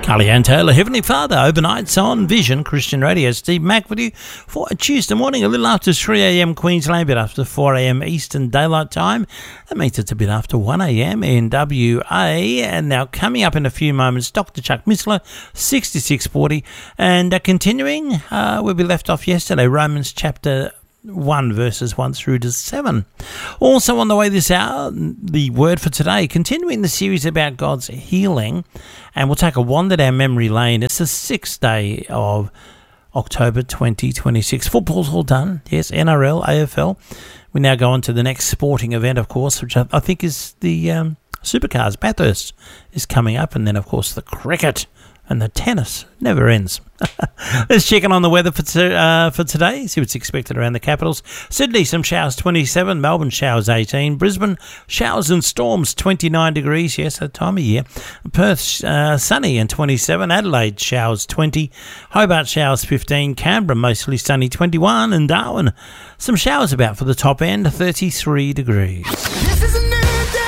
Carly-Ann Taylor, Heavenly Father, overnights on Vision Christian Radio. Steve Mack with you for a Tuesday morning, a little after 3 a.m. Queensland, a bit after 4 a.m. Eastern Daylight Time. That means it's a bit after 1 a.m. in WA. And now coming up in a few moments, Dr. Chuck Missler, 6640. And continuing where we left off yesterday, Romans chapter 1 verses 1 through to 7. Also on the way this hour, the word for today, continuing the series about God's healing, and we'll take a wander down memory lane. It's the 6th day of October 2026. Football's all done. Yes, NRL, AFL. We now go on to the next sporting event, of course, which I think is the Supercars. Bathurst is coming up, and then, of course, the cricket. And the tennis never ends. Let's check in on the weather for today, see what's expected around the capitals. Sydney, some showers, 27. Melbourne, showers, 18. Brisbane, showers and storms, 29 degrees. Yes, that time of year. Perth, sunny and 27. Adelaide, showers, 20. Hobart, showers, 15. Canberra, mostly sunny, 21. And Darwin, some showers about for the top end, 33 degrees. This is a new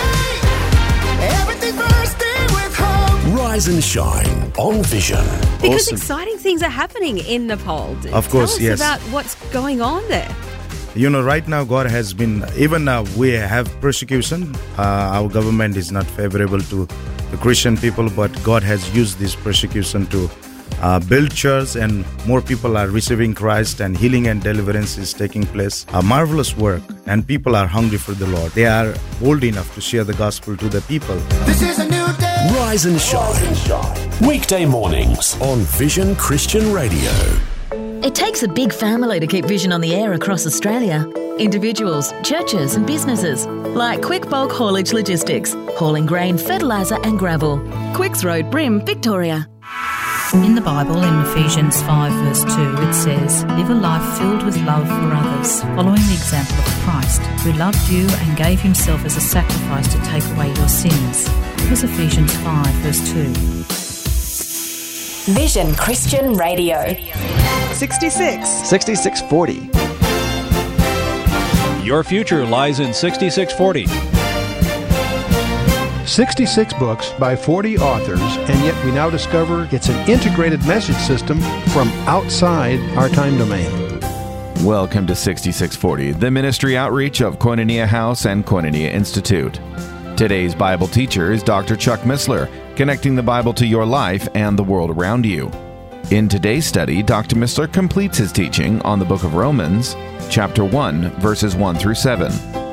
day. Everything's bursting with hope. Rise and shine on Vision. Because Awesome. exciting things are happening in Nepal. Of course, Tell us yes. about what's going on there. You know, right now God has been, even now we have persecution. Our government is not favorable to the Christian people, but God has used this persecution to build church, and more people are receiving Christ, and healing and deliverance is taking place. A marvelous work, and people are hungry for the Lord. They are bold enough to share the gospel to the people. This is a new day. Rise and shine. Weekday mornings on Vision Christian Radio. It takes a big family to keep Vision on the air across Australia. Individuals, churches and businesses, like Quick Bulk Haulage Logistics, hauling grain, fertiliser and gravel. Quicks Road, Brim, Victoria. In the Bible, in Ephesians 5 verse 2, it says, "Live a life filled with love for others, following the example of Christ, who loved you and gave himself as a sacrifice to take away your sins." It was Ephesians 5 verse 2. Vision Christian Radio. 6640. Your future lies in 6640. 66 books by 40 authors, and yet we now discover it's an integrated message system from outside our time domain. Welcome to 6640, the ministry outreach of Koinonia House and Koinonia Institute. Today's Bible teacher is Dr. Chuck Missler, connecting the Bible to your life and the world around you. In today's study, Dr. Missler completes his teaching on the book of Romans, chapter 1, verses 1 through 7.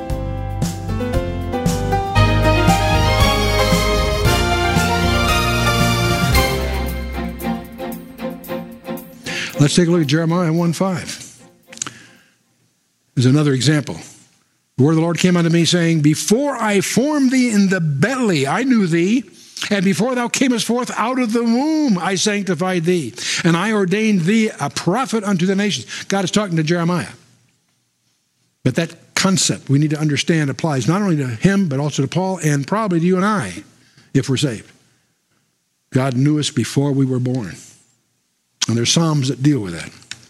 Let's take a look at Jeremiah 1:5. There's another example. The word of the Lord came unto me, saying, "Before I formed thee in the belly, I knew thee, and before thou camest forth out of the womb, I sanctified thee, and I ordained thee a prophet unto the nations." God is talking to Jeremiah. But that concept we need to understand applies not only to him, but also to Paul, and probably to you and I, if we're saved. God knew us before we were born. And there's Psalms that deal with that.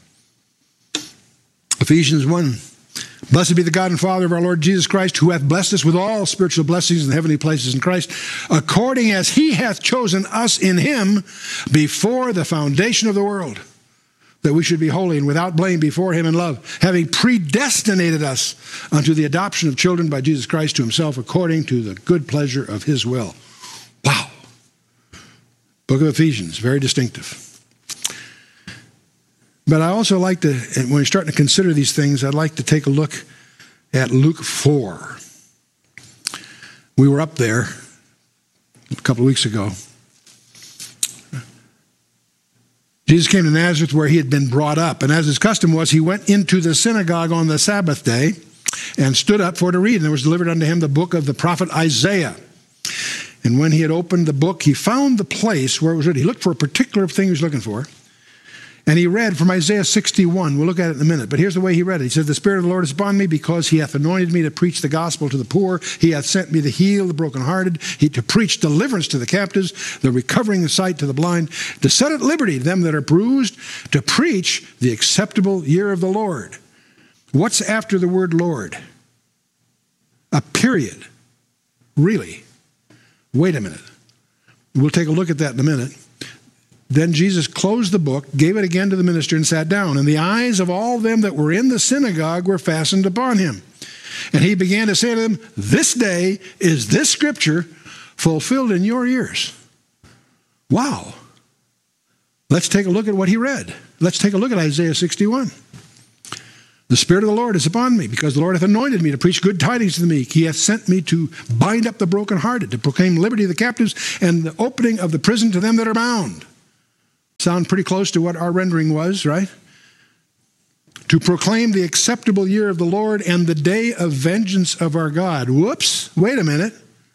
Ephesians 1. Blessed be the God and Father of our Lord Jesus Christ, who hath blessed us with all spiritual blessings in the heavenly places in Christ, according as he hath chosen us in him before the foundation of the world, that we should be holy and without blame before him in love, having predestinated us unto the adoption of children by Jesus Christ to himself, according to the good pleasure of his will. Wow. Book of Ephesians, very distinctive. But I also like to, when we're starting to consider these things, I'd like to take a look at Luke 4. We were up there a couple of weeks ago. Jesus came to Nazareth where he had been brought up, and as his custom was, he went into the synagogue on the Sabbath day and stood up for to read, and there was delivered unto him the book of the prophet Isaiah. And when he had opened the book, he found the place where it was written. He looked for a particular thing he was looking for. And he read from Isaiah 61. We'll look at it in a minute. But here's the way he read it. He said, "The Spirit of the Lord is upon me, because he hath anointed me to preach the gospel to the poor. He hath sent me to heal the brokenhearted, to preach deliverance to the captives, the recovering of sight to the blind, to set at liberty them that are bruised, to preach the acceptable year of the Lord." What's after the word Lord? A period. Really? Wait a minute. We'll take a look at that in a minute. Then Jesus closed the book, gave it again to the minister, and sat down. And the eyes of all them that were in the synagogue were fastened upon him. And he began to say to them, this day is this scripture fulfilled in your ears. Wow. Let's take a look at what he read. Let's take a look at Isaiah 61. The Spirit of the Lord is upon me, because the Lord hath anointed me to preach good tidings to the meek. He hath sent me to bind up the brokenhearted, to proclaim liberty to the captives, and the opening of the prison to them that are bound. Sound pretty close to what our rendering was, right? To proclaim the acceptable year of the Lord and the day of vengeance of our God. Whoops, wait a minute.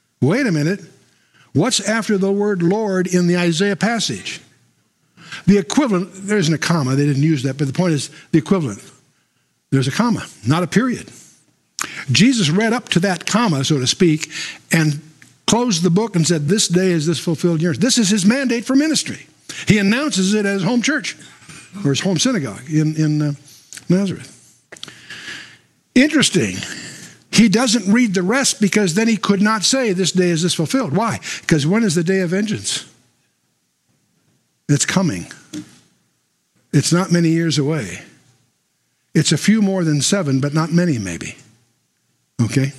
What's after the word Lord in the Isaiah passage? The equivalent, there isn't a comma, they didn't use that, but the point is the equivalent. There's a comma, not a period. Jesus read up to that comma, so to speak, and closed the book and said, this day is this fulfilled in yours. This is his mandate for ministry. He announces it as home church, or his home synagogue in Nazareth. Interesting. He doesn't read the rest because then he could not say, this day is this fulfilled. Why? Because when is the day of vengeance? It's coming. It's not many years away. It's a few more than 7, but not many maybe. Okay?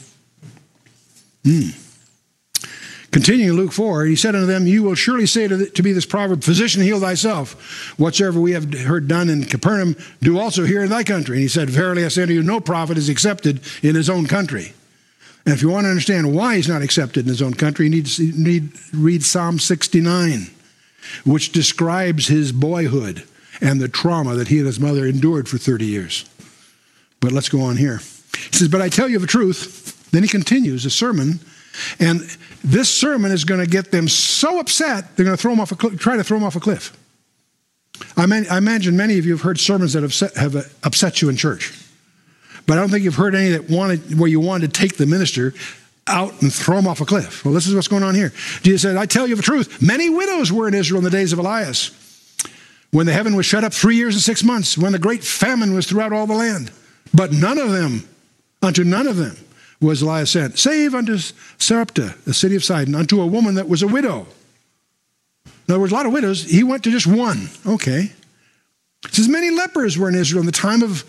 Continuing Luke 4, he said unto them, you will surely say to me this proverb, physician, heal thyself. Whatsoever we have heard done in Capernaum, do also here in thy country. And he said, verily I say unto you, no prophet is accepted in his own country. And if you want to understand why he's not accepted in his own country, you need to read Psalm 69, which describes his boyhood and the trauma that he and his mother endured for 30 years. But let's go on here. He says, but I tell you the truth. Then he continues a sermon. And this sermon is going to get them so upset, they're going to throw him off a cliff, try to throw him off a cliff. I imagine many of you have heard sermons that have upset you in church. But I don't think you've heard any where you wanted to take the minister out and throw him off a cliff. Well, this is what's going on here. Jesus said, I tell you the truth. Many widows were in Israel in the days of Elias, when the heaven was shut up 3 years and 6 months, when the great famine was throughout all the land. But unto none of them, was Elias sent, save unto Sarepta, the city of Sidon, unto a woman that was a widow. In other words, a lot of widows. He went to just one. Okay. It says, many lepers were in Israel in the time of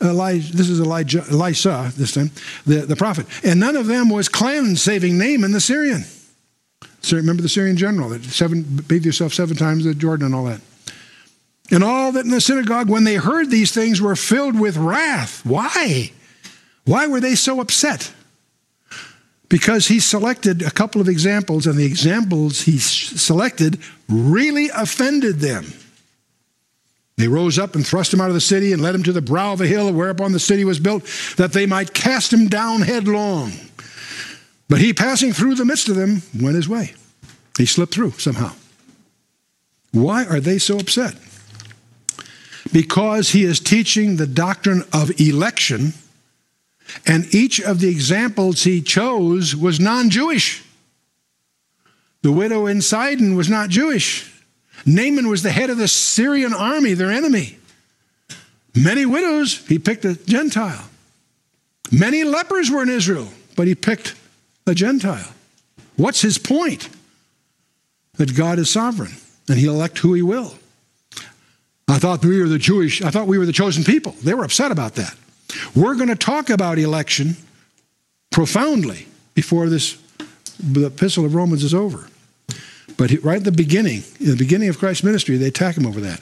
Elisha, this time, the prophet. And none of them was cleansed, saving Naaman the Syrian. So remember the Syrian general that bathed yourself 7 times in the Jordan and all that. And all that in the synagogue, when they heard these things, were filled with wrath. Why? Why were they so upset? Because he selected a couple of examples, and the examples he selected really offended them. They rose up and thrust him out of the city and led him to the brow of a hill whereupon the city was built, that they might cast him down headlong. But he, passing through the midst of them, went his way. He slipped through somehow. Why are they so upset? Because he is teaching the doctrine of election, and each of the examples he chose was non-Jewish. The widow in Sidon was not Jewish. Naaman was the head of the Syrian army, their enemy. Many widows, he picked a Gentile. Many lepers were in Israel, but he picked a Gentile. What's his point? That God is sovereign, and he'll elect who he will. I thought we were the chosen people. They were upset about that. We're going to talk about election profoundly before the epistle of Romans is over. But right at the beginning, in the beginning of Christ's ministry, they attack him over that.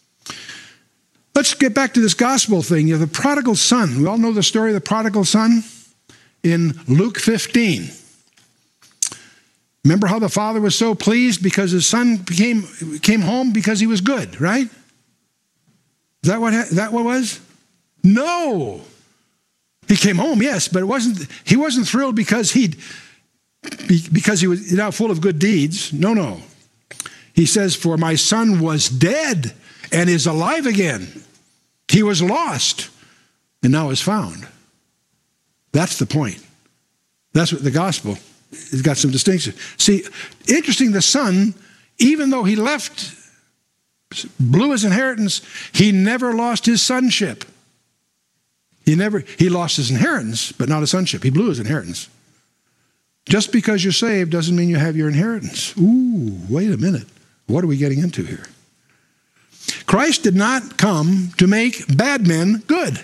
Let's get back to this gospel thing. You have the prodigal son. We all know the story of the prodigal son in Luke 15. Remember how the father was so pleased because his son came home because he was good, right? Is that what was? No. He came home, yes, but he wasn't thrilled because he was now full of good deeds. No. He says, for my son was dead and is alive again. He was lost and now is found. That's the point. That's what the gospel has got some distinction. See, interesting, the son, even though he blew his inheritance, he never lost his sonship. He lost his inheritance, but not his sonship. He blew his inheritance. Just because you're saved doesn't mean you have your inheritance. Ooh, wait a minute. What are we getting into here? Christ did not come to make bad men good.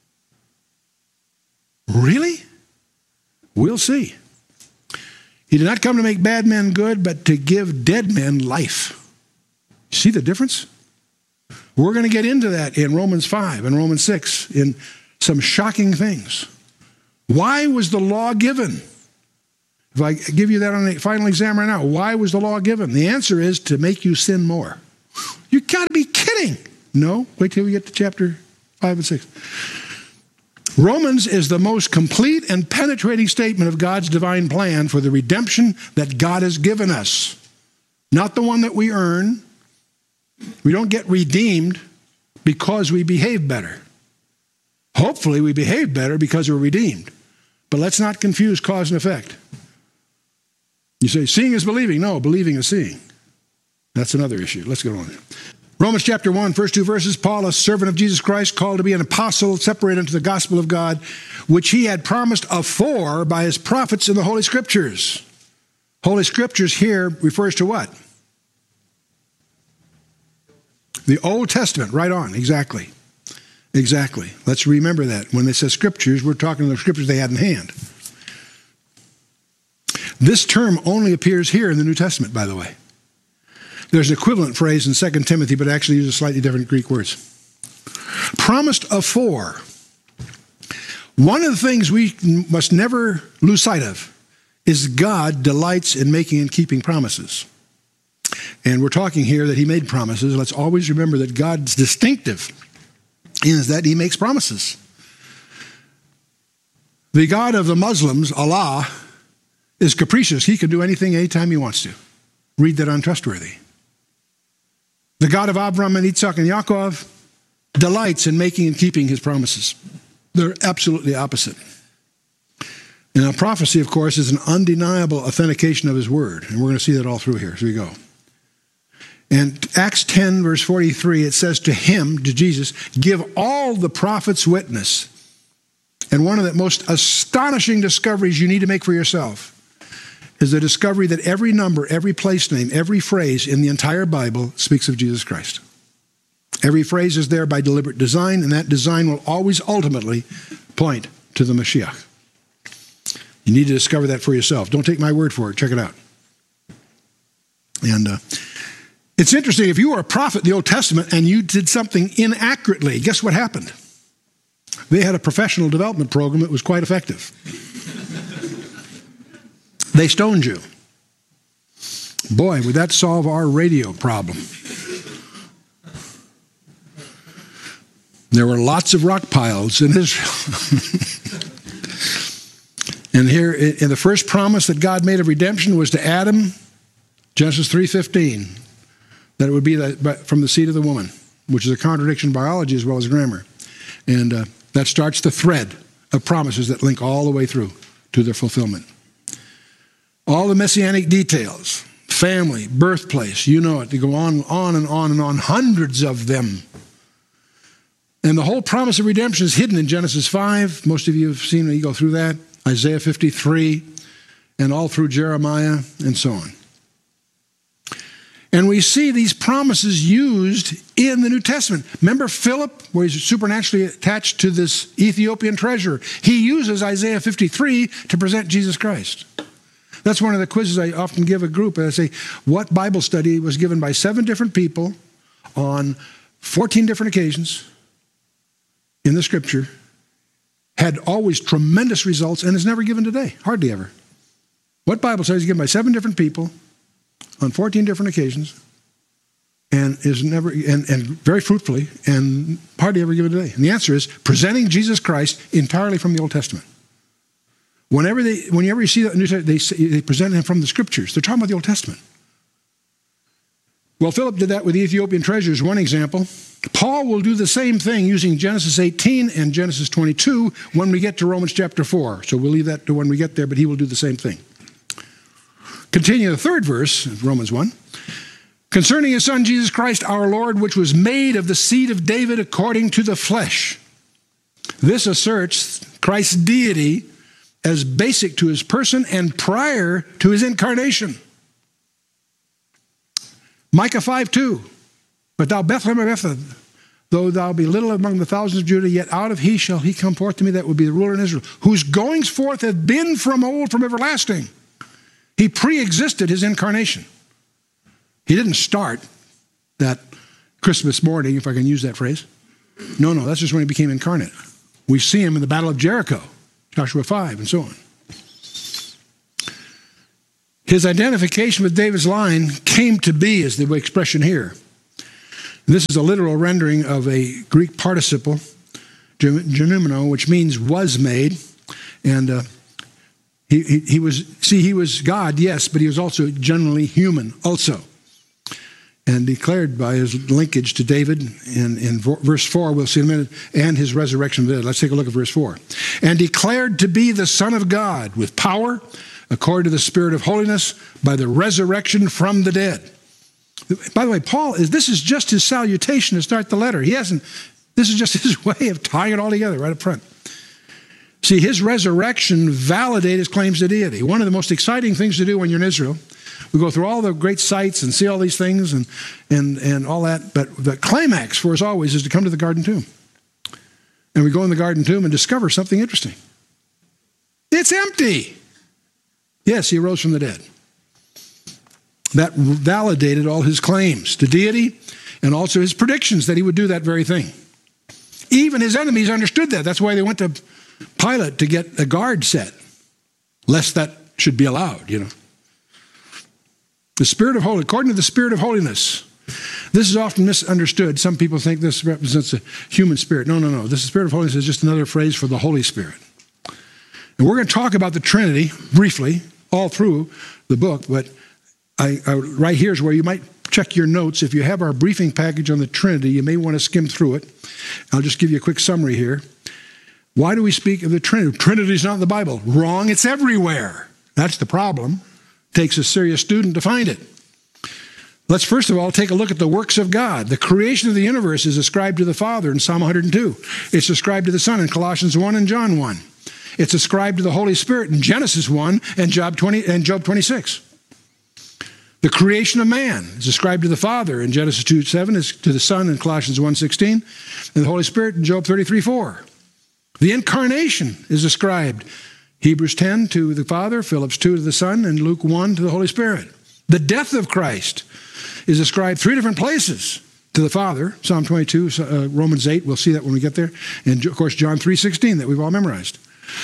Really? We'll see. He did not come to make bad men good, but to give dead men life. See the difference? We're going to get into that in Romans 5 and Romans 6 in some shocking things. Why was the law given? If I give you that on a final exam right now, why was the law given? The answer is to make you sin more. You got to be kidding. No, wait till we get to chapter 5 and 6. Romans is the most complete and penetrating statement of God's divine plan for the redemption that God has given us. Not the one that we earn. We don't get redeemed because we behave better. Hopefully we behave better because we're redeemed. But let's not confuse cause and effect. You say, seeing is believing. No, believing is seeing. That's another issue. Let's go on. Romans chapter 1, first 2 verses. Paul, a servant of Jesus Christ, called to be an apostle, separated unto the gospel of God, which he had promised afore by his prophets in the Holy Scriptures. Holy Scriptures here refers to what? The Old Testament. Right on. Exactly. Exactly. Let's remember that. When they say Scriptures, we're talking the Scriptures they had in hand. This term only appears here in the New Testament, by the way. There's an equivalent phrase in 2 Timothy, but actually uses slightly different Greek words. Promised afore. One of the things we must never lose sight of is God delights in making and keeping promises. And we're talking here that he made promises. Let's always remember that God's distinctive is that he makes promises. The God of the Muslims, Allah, is capricious. He can do anything anytime he wants to. Read that untrustworthy. The God of Abraham and Isaac and Yaakov delights in making and keeping his promises. They're absolutely opposite. And now prophecy, of course, is an undeniable authentication of his word. And we're going to see that all through here as we go. And Acts 10, verse 43, it says to him, to Jesus, give all the prophets witness. And one of the most astonishing discoveries you need to make for yourself is the discovery that every number, every place name, every phrase in the entire Bible speaks of Jesus Christ. Every phrase is there by deliberate design, and that design will always ultimately point to the Mashiach. You need to discover that for yourself. Don't take my word for it. Check it out. And it's interesting, if you were a prophet in the Old Testament and you did something inaccurately, guess what happened? They had a professional development program that was quite effective. They stoned you. Boy, would that solve our radio problem. There were lots of rock piles in Israel. And here, in the first promise that God made of redemption was to Adam, Genesis 3:15, that it would be from the seed of the woman, which is a contradiction in biology as well as grammar. And that starts the thread of promises that link all the way through to their fulfillment. All the messianic details, family, birthplace, you know it. They go on and on and on, hundreds of them. And the whole promise of redemption is hidden in Genesis 5. Most of you have seen me go through that. Isaiah 53, and all through Jeremiah, and so on. And we see these promises used in the New Testament. Remember Philip, where he's supernaturally attached to this Ethiopian treasure? He uses Isaiah 53 to present Jesus Christ. That's one of the quizzes I often give a group. I say, what Bible study was given by 7 different people on 14 different occasions in the Scripture, had always tremendous results, and is never given today, hardly ever. What Bible study is given by 7 different people on 14 different occasions, and is never and very fruitfully, and hardly ever given today? And the answer is presenting Jesus Christ entirely from the Old Testament. Whenever you see that in the New Testament, they present him from the Scriptures. They're talking about the Old Testament. Well, Philip did that with the Ethiopian treasures, one example. Paul will do the same thing using Genesis 18 and Genesis 22 when we get to Romans chapter 4. So we'll leave that to when we get there, but he will do the same thing. Continue the 3rd verse of Romans 1. Concerning his Son, Jesus Christ, our Lord, which was made of the seed of David according to the flesh. This asserts Christ's deity as basic to his person and prior to his incarnation. Micah 5:2. But thou Bethlehem of Ephrathah, though thou be little among the thousands of Judah, yet out of he shall he come forth to me that will be the ruler in Israel, whose goings forth have been from old, from everlasting. He pre-existed his incarnation. He didn't start that Christmas morning, if I can use that phrase. No, that's just when he became incarnate. We see him in the Battle of Jericho, Joshua 5, and so on. His identification with David's line came to be, is the expression here. This is a literal rendering of a Greek participle, genomino, which means was made. And he was God, yes, but he was also generally human also. And declared by his linkage to David in verse 4, we'll see in a minute, and his resurrection of the dead. Let's take a look at verse 4. And declared to be the Son of God with power, according to the Spirit of holiness, by the resurrection from the dead. By the way, this is just his salutation to start the letter. This is just his way of tying it all together right up front. See, his resurrection validated his claims to deity. One of the most exciting things to do when you're in Israel, we go through all the great sites and see all these things and all that, but the climax for us always is to come to the Garden Tomb. And we go in the Garden Tomb and discover something interesting. It's empty. Yes, he rose from the dead. That validated all his claims to deity and also his predictions that he would do that very thing. Even his enemies understood that. That's why they went to Pilate to get a guard set, lest that should be allowed, The Spirit of holiness, according to the Spirit of holiness. This is often misunderstood. Some people think this represents a human spirit. No. This Spirit of holiness is just another phrase for the Holy Spirit. And we're going to talk about the Trinity briefly all through the book, but right here is where you might check your notes. If you have our briefing package on the Trinity, you may want to skim through it. I'll just give you a quick summary here. Why do we speak of the Trinity? Trinity is not in the Bible. Wrong, it's everywhere. That's the problem. It takes a serious student to find it. Let's first of all take a look at the works of God. The creation of the universe is ascribed to the Father in Psalm 102. It's ascribed to the Son in Colossians 1 and John 1. It's ascribed to the Holy Spirit in Genesis 1 and Job 26. The creation of man is ascribed to the Father in Genesis 2:7, is to the Son in Colossians 1:16, and the Holy Spirit in Job 33:4. The incarnation is ascribed, Hebrews 10 to the Father, Philippians 2 to the Son, and Luke 1 to the Holy Spirit. The death of Christ is ascribed three different places to the Father, Psalm 22, Romans 8, we'll see that when we get there, and of course John 3:16 that we've all memorized.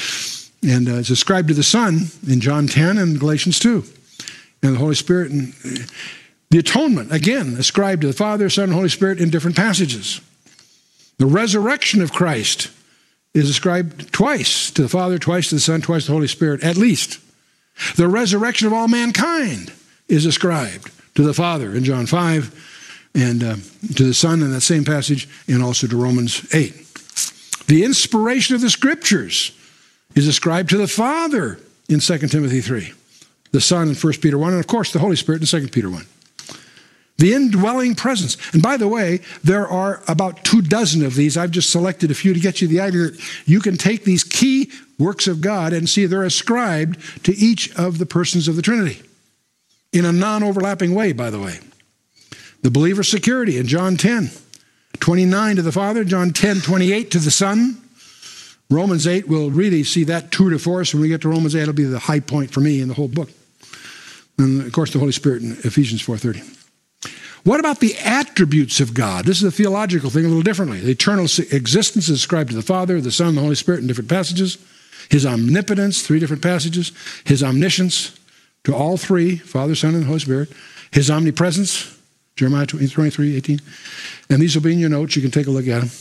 And it's ascribed to the Son in John 10 and Galatians 2. And the Holy Spirit, and the atonement, again, ascribed to the Father, Son, and Holy Spirit in different passages. The resurrection of Christ is ascribed twice to the Father, twice to the Son, twice to the Holy Spirit, at least. The resurrection of all mankind is ascribed to the Father in John 5, and to the Son in that same passage, and also to Romans 8. The inspiration of the Scriptures is ascribed to the Father in 2 Timothy 3. The Son in 1 Peter 1, and of course the Holy Spirit in 2 Peter 1. The indwelling presence. And by the way, there are about 24 of these. I've just selected a few to get you the idea that you can take these key works of God and see they're ascribed to each of the persons of the Trinity. In a non-overlapping way, by the way. The believer's security in John 10:29 to the Father, John 10:28 to the Son. Romans 8, we'll really see that tour de force. When we get to Romans 8, it'll be the high point for me in the whole book. And, of course, the Holy Spirit in Ephesians 4:30. What about the attributes of God? This is a theological thing a little differently. The eternal existence is ascribed to the Father, the Son, and the Holy Spirit in different passages. His omnipotence, 3 different passages. His omniscience to all 3, Father, Son, and Holy Spirit. His omnipresence, Jeremiah 23:18. And these will be in your notes. You can take a look at them.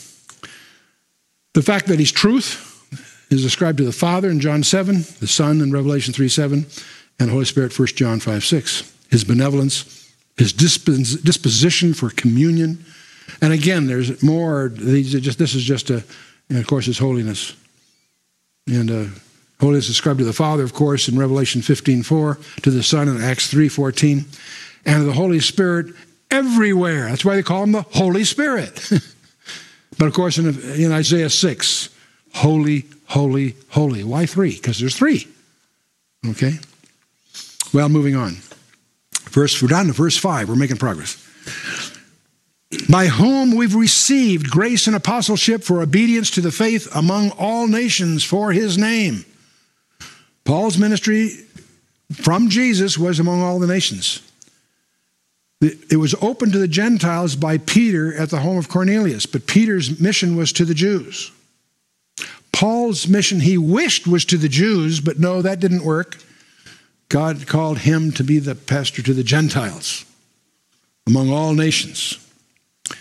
The fact that he's truth is ascribed to the Father in John 7, the Son in Revelation 3:7, and the Holy Spirit 1 John 5:6. His benevolence, his disposition for communion. And again, there's more. This is just and of course, his holiness. And holiness is ascribed to the Father, of course, in Revelation 15:4, to the Son in Acts 3:14, and to the Holy Spirit everywhere. That's why they call him the Holy Spirit. But of course, in Isaiah 6, holy, holy, holy. Why 3? Because there's 3. Okay? Well, moving on. We're down to verse 5. We're making progress. by whom we've received grace and apostleship for obedience to the faith among all nations for his name. Paul's ministry from Jesus was among all the nations. It was open to the Gentiles by Peter at the home of Cornelius, but Peter's mission was to the Jews. Paul's mission, he wished, was to the Jews, but no, that didn't work. God called him to be the pastor to the Gentiles among all nations.